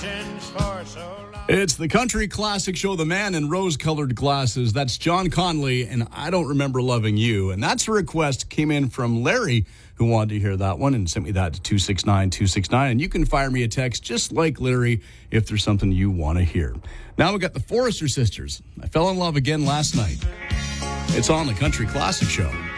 It's the country classic show, The Man in Rose-Colored Glasses. That's John Conley, and I Don't Remember Loving You. And that's a request came in from Larry, who wanted to hear that one and sent me that to 269-269. And you can fire me a text just like Larry if there's something you want to hear. Now we got the Forrester Sisters. I Fell in Love Again Last Night. It's on the Country Classic Show.